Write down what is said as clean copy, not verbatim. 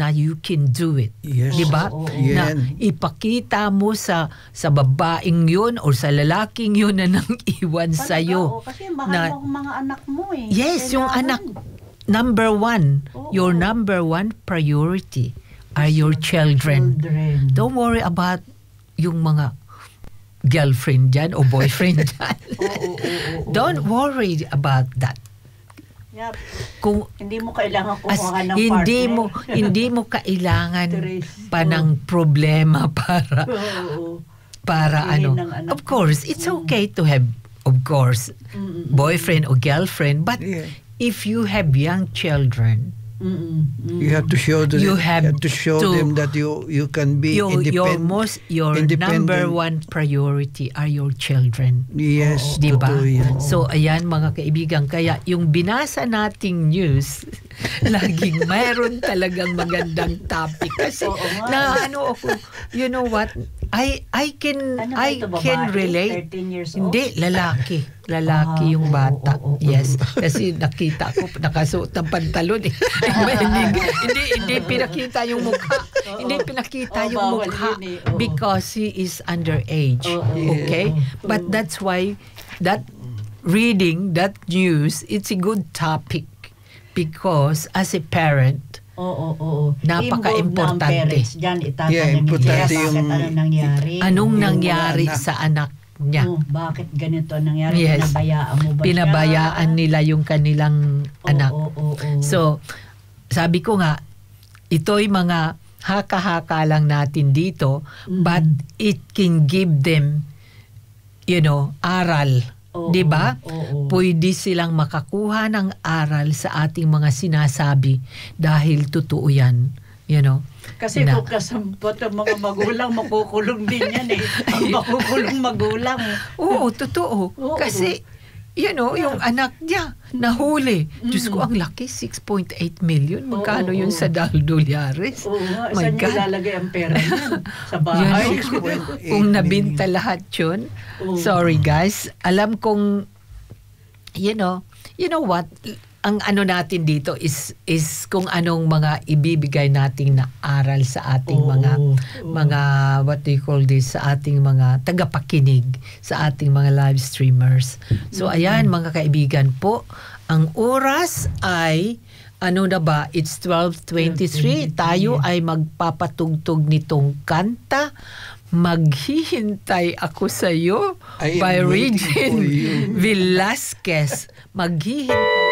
na you can do it. Yes. Diba? Na Yan. ipakita mo sa babaeng yun or sa lalaking yun na nang iwan sa'yo. Kasi mahal mo ang mga anak mo eh. Yes, yung anak, number one, your number one priority are your children. Don't worry about yung mga girlfriend dyan o boyfriend dyan. Don't worry about that. Yep. Kung hindi mo kailangan kumuha ng partner. Hindi mo kailangan pa ng problema para ano. Of course, it's okay to have, of course, boyfriend or girlfriend, but if you have young children, you have to show them. You have to show them that you can be independent. Your number one priority are your children. Yes, diba? yan. So ayan mga kaibigan, kaya yung binasa nating news, laging mayroon talagang magandang topic kasi na ano ako, you know what? I can relate. 13 years old? Hindi, lalaki yung bata. Yes, kasi nakita ko nakasuot ng pantalon eh. hindi pinakita yung mukha. Hindi pinakita yung mukha because he is underage. Okay? But that's why that reading that news, it's a good topic because as a parent, napaka-importante. Importante yung anong nangyari sa anak niya. Bakit ganito nangyari? Yes. Pinabayaan mo ba Pinabayaan nila yung kanilang anak. So, sabi ko nga, ito'y mga haka-haka lang natin dito, but it can give them, aral. Diba? Pwede silang makakuha ng aral sa ating mga sinasabi dahil totoo yan. Kasi kung kasampot ang mga magulang, makukulong din yan eh. Ang makukulong magulang. Oo, totoo. Kasi, yung anak niya, nahuli. Diyos ko, ang laki, 6.8 million. Magkano yun sa $10? Saan niya ilalagay ang pera niyan? Sa bahay? Kung nabinta lahat yun. Sorry guys. Alam kong, you know what, ang ano natin dito is kung anong mga ibibigay nating na aral sa ating mga what do you call this, sa ating mga tagapakinig, sa ating mga live streamers. So ayan mga kaibigan po, ang oras ay it's 12:23. Tayo ay magpapatugtog nitong kanta, Maghihintay Ako Sa'yo by Regine Velasquez. Maghihintay